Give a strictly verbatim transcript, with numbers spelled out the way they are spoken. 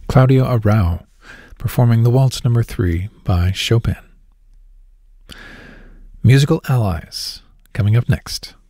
Claudio Arrau performing the Waltz Number three by Chopin. Musical Allies coming up next.